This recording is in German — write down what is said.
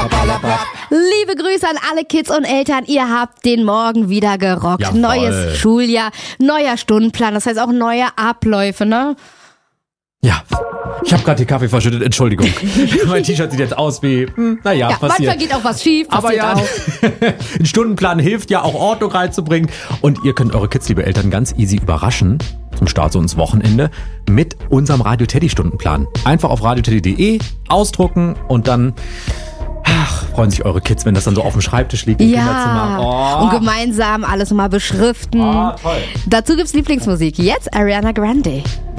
Liebe Grüße an alle Kids und Eltern, ihr habt den Morgen wieder gerockt. Jawohl. Neues Schuljahr, neuer Stundenplan, das heißt auch neue Abläufe, ne? Ja, ich habe gerade den Kaffee verschüttet, Entschuldigung. Mein T-Shirt sieht jetzt aus wie, Ja, passiert. manchmal geht auch was schief, Aber passiert ja, auch. ein Stundenplan hilft ja auch Ordnung reinzubringen. Und ihr könnt eure Kids, liebe Eltern, ganz easy überraschen zum Start so ins Wochenende mit unserem Radio Teddy Stundenplan. Einfach auf radioteddy.de ausdrucken und dann freuen sich eure Kids, wenn das dann so auf dem Schreibtisch liegt im Kinderzimmer. Oh. Und gemeinsam alles mal beschriften. Ah, toll. Dazu gibt's Lieblingsmusik. Jetzt Ariana Grande.